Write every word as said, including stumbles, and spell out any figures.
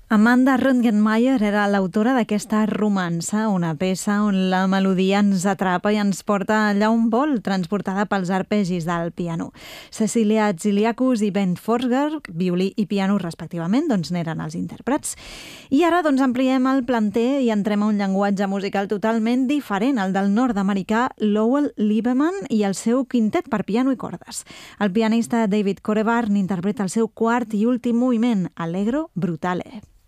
Amanda Röntgenmeier era l'autora d'aquesta romança, una peça on la melodia ens atrapa i ens porta allà on vol, transportada pels arpegis del piano. Cecilia Ziliakus i Ben Forsberg, violí i piano respectivament, doncs n'eren els intèrprets. I ara doncs ampliem el planter i entrem a un llenguatge musical totalment diferent, el del nord-americà Lowell Lieberman i el seu quintet per piano i cordes. El pianista David Corevar n'interpreta el seu quart i últim moviment, Allegro Brutale.